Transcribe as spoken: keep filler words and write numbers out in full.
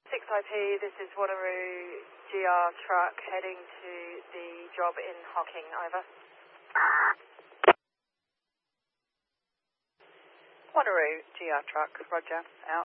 six I P, this is Wanneroo G R truck heading to the job in Hocking, over. Wanneroo G R truck, roger, out.